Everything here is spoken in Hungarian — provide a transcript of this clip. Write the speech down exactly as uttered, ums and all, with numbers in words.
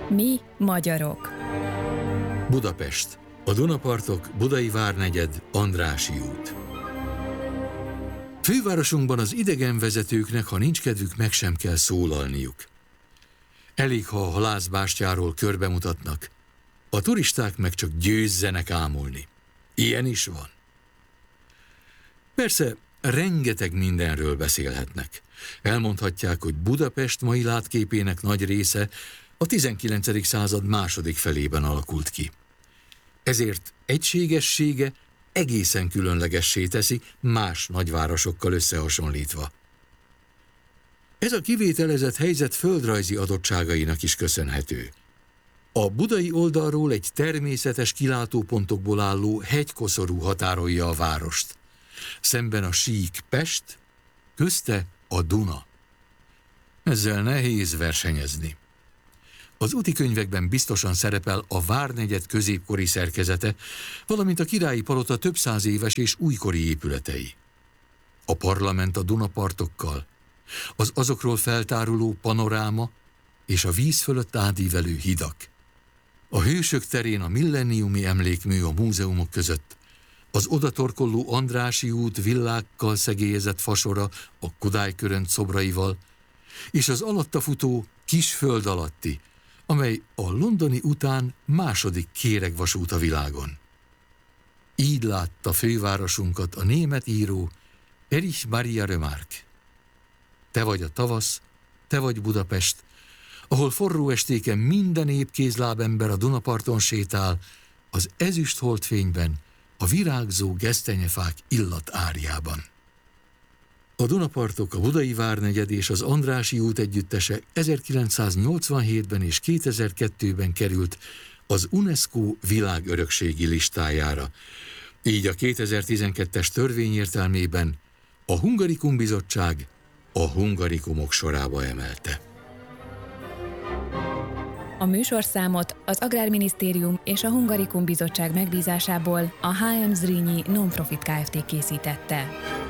Mi magyarok. Budapest, a Dunapartok, Budai várnegyed, Andrássy út. Fővárosunkban az idegenvezetőknek, ha nincs kedvük, meg sem kell szólalniuk. Elég, ha a halászbástyáról körbemutatnak, a turisták meg csak győzzenek ámulni. Ilyen is van. Persze, rengeteg mindenről beszélhetnek. Elmondhatják, hogy Budapest mai látképének nagy része a tizenkilencedik század második felében alakult ki. Ezért egységessége egészen különlegessé teszi más nagyvárosokkal összehasonlítva. Ez a kivételezett helyzet földrajzi adottságainak is köszönhető. A budai oldalról egy természetes kilátópontokból álló hegykoszorú határolja a várost. Szemben a sík Pest, közte a Duna. Ezzel nehéz versenyezni. Az útikönyvekben biztosan szerepel a várnegyed középkori szerkezete, valamint a királyi palota több száz éves és újkori épületei. A parlament a Dunapartokkal, az azokról feltáruló panoráma és a víz fölött átívelő hidak. A hősök terén a milleniumi emlékmű a múzeumok között, az odatorkolló Andrássy út villákkal szegélyezett fasora a Kodály-körönt szobraival, és az alatta futó kis föld alatti, amely a londoni után második kéregvasút a világon. Így látta fővárosunkat a német író Erich Maria Remarque. Te vagy a tavasz, te vagy Budapest, ahol forró estéken minden épkézlábember a Dunaparton sétál, az ezüst holdfényben, a virágzó gesztenyefák illat árjában. A Dunapartok, a Budai várnegyed és az Andrássy út együttese ezerkilencszáznyolcvanhétben és kétezer-kettőben került az UNESCO világörökségi listájára. Így a kétezer-tizenkettes törvény értelmében a Hungarikum Bizottság a hungarikumok sorába emelte. A műsorszámot az Agrárminisztérium és a Hungarikum Bizottság megbízásából a há em Zrínyi Nonprofit Kft. Készítette.